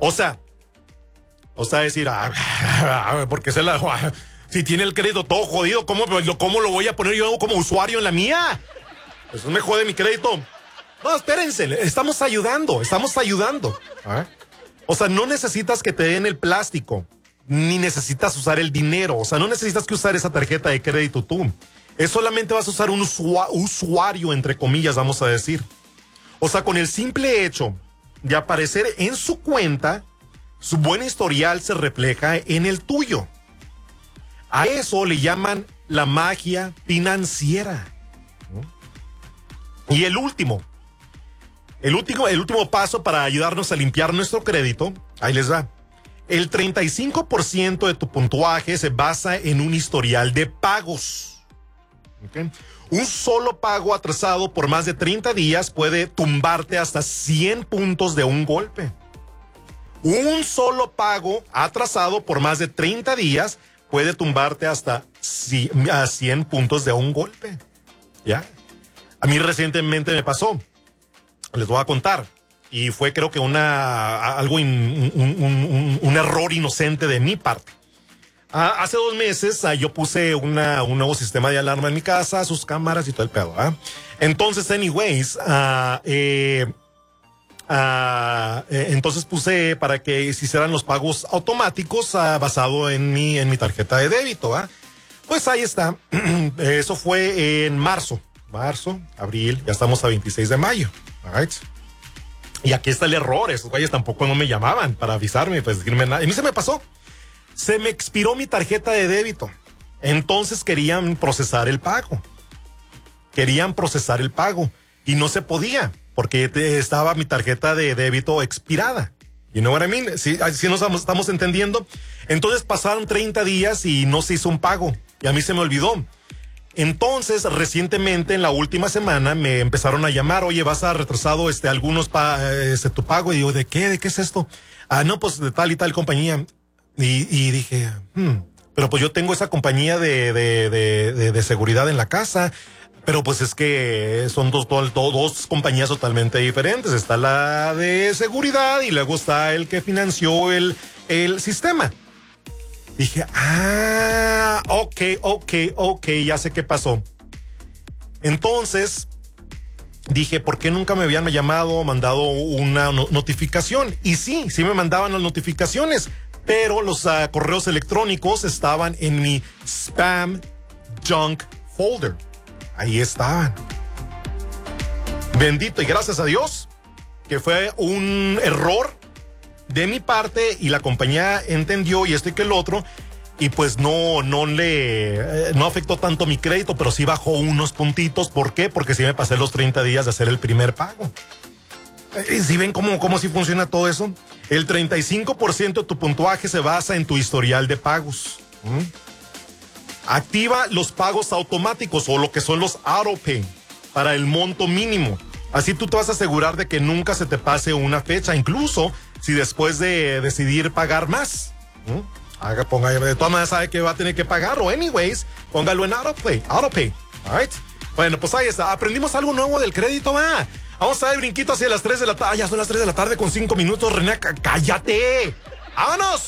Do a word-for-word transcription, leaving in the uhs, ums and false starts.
O sea, o sea, decir, ah, porque se la, si tiene el crédito todo jodido, ¿cómo, ¿cómo lo voy a poner yo como usuario en la mía? Eso me jode mi crédito. No, espérense, estamos ayudando, estamos ayudando. ¿Ah? O sea, no necesitas que te den el plástico, ni necesitas usar el dinero. O sea, no necesitas que usar esa tarjeta de crédito tú. Es solamente vas a usar un usua- usuario, entre comillas, vamos a decir. O sea, con el simple hecho de aparecer en su cuenta, su buen historial se refleja en el tuyo. A eso le llaman la magia financiera. Y el último, el último, el último paso para ayudarnos a limpiar nuestro crédito, ahí les va. El treinta y cinco por ciento de tu puntuaje se basa en un historial de pagos. ¿Okay? Un solo pago atrasado por más de treinta días puede tumbarte hasta cien puntos de un golpe. Un solo pago atrasado por más de treinta días puede tumbarte hasta cien puntos de un golpe. ¿Ya? A mí recientemente me pasó. Les voy a contar. Y fue creo que una algo in, un, un, un, un error inocente de mi parte. Ah, hace dos meses ah, yo puse una, un nuevo sistema de alarma en mi casa, sus cámaras y todo el pedo. ¿eh? Entonces, anyways, ah, eh, ah, eh, entonces puse para que se hicieran los pagos automáticos ah, basado en mi, en mi tarjeta de débito. ¿eh? Pues ahí está. Eso fue en marzo. Marzo, abril, ya estamos a veintiséis de mayo. All right. Y aquí está el error. Esos güeyes tampoco no me llamaban para avisarme, pues decirme nada. Y a mí se me pasó. Se me expiró mi tarjeta de débito. Entonces querían procesar el pago. Querían procesar el pago. Y no se podía, porque estaba mi tarjeta de débito expirada. You know what I mean? Sí, sí nos estamos entendiendo. Entonces pasaron treinta días y no se hizo un pago. Y a mí se me olvidó. Entonces, recientemente, en la última semana, me empezaron a llamar, oye, vas a retrasado este, algunos pa, este, tu pago. Y digo, ¿de qué? ¿De qué es esto? Ah, no, pues de tal y tal compañía. Y, y dije, hmm, pero pues yo tengo esa compañía de, de, de, de, de seguridad en la casa. Pero pues es que son dos, dos, dos compañías totalmente diferentes. Está la de seguridad y luego está el que financió el, el sistema. Dije, ah, ok, ok, ok, ya sé qué pasó. Entonces, dije, ¿por qué nunca me habían llamado, mandado una no- notificación? Y sí, sí me mandaban las notificaciones, pero los uh, correos electrónicos estaban en mi spam junk folder. Ahí estaban. Bendito y gracias a Dios que fue un error de mi parte y la compañía entendió y esto y que el otro y pues no no le eh, no afectó tanto mi crédito, pero sí bajó unos puntitos. ¿Por qué? Porque sí me pasé los treinta días de hacer el primer pago. Eh, ¿Sí ven cómo, cómo sí funciona todo eso? El treinta y cinco por ciento de tu puntuaje se basa en tu historial de pagos. ¿Mm? Activa los pagos automáticos o lo que son los autopay para el monto mínimo. Así tú te vas a asegurar de que nunca se te pase una fecha, incluso si después de decidir pagar más. ¿Mm? Haga, ponga, de todas maneras sabe que va a tener que pagar, o anyways, póngalo en autopay, autopay. All right. Bueno, pues ahí está. Aprendimos algo nuevo del crédito, va. Vamos a dar el brinquito hacia las tres de la tarde. Ah, ya son las tres de la tarde con cinco minutos, René, cállate. ¡Vámonos!